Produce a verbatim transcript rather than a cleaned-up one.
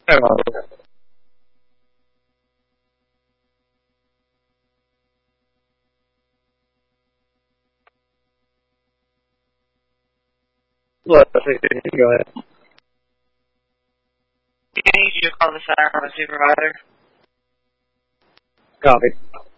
Hello. Look, go ahead. I need you to call the center from a supervisor. Copy.